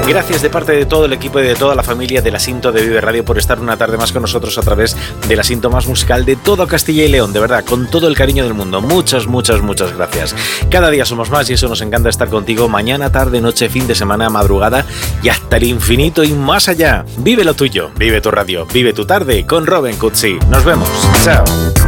Gracias de parte de todo el equipo y de toda la familia de la Sinto de Vive Radio por estar una tarde más con nosotros a través de la Sinto más musical de todo Castilla y León, de verdad, con todo el cariño del mundo. Muchas gracias. Cada día somos más y eso nos encanta estar contigo mañana, tarde, noche, fin de semana, madrugada y hasta el infinito y más allá. Vive lo tuyo, vive tu radio, vive tu tarde con Robin Cutsi. Nos vemos. Chao.